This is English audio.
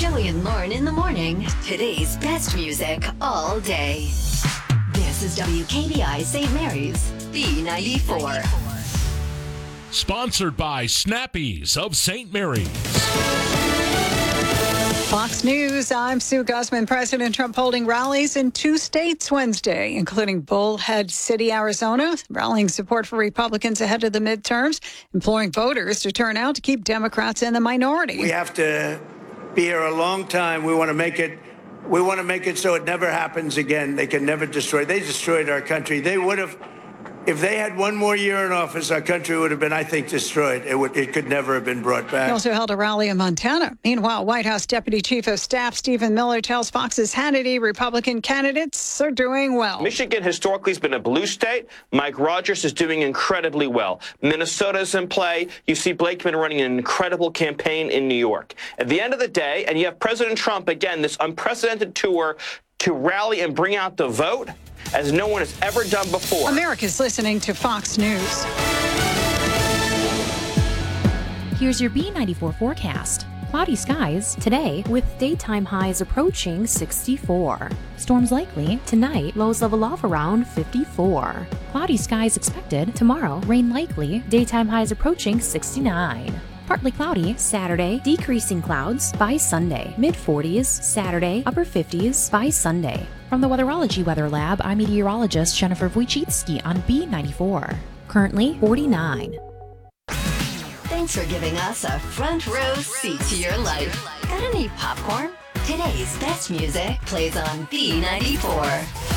Joey and Lauren in the morning. Today's best music all day. This is WKBI St. Mary's, B94. Sponsored by Snappies of St. Mary's. Fox News, I'm Sue Guzman. President Trump holding rallies in 2 states Wednesday, including Bullhead City, Arizona, rallying support for Republicans ahead of the midterms, imploring voters to turn out to keep Democrats in the minority. We have to be here a long time. We want to make it so it never happens again. They can never destroy. They destroyed our country. They would have. If they had one more year in office, our country would have been, I think, destroyed. It could never have been brought back. He also held a rally in Montana. Meanwhile, White House Deputy Chief of Staff Stephen Miller tells Fox's Hannity Republican candidates are doing well. Michigan historically has been a blue state. Mike Rogers is doing incredibly well. Minnesota's in play. You see Blakeman running an incredible campaign in New York. At the end of the day, and you have President Trump, again, this unprecedented tour to rally and bring out the vote as no one has ever done before. America's listening to Fox News. Here's your B94 forecast. Cloudy skies today with daytime highs approaching 64. Storms likely tonight, lows level off around 54. Cloudy skies expected tomorrow, rain likely, daytime highs approaching 69. Partly cloudy Saturday, decreasing clouds by Sunday. Mid-40s Saturday, upper 50s by Sunday. From the Weatherology Weather Lab, I'm meteorologist Jennifer Wojcicki on B94. Currently 49. Thanks for giving us a front row seat to your life. Got any popcorn? Today's best music plays on B94.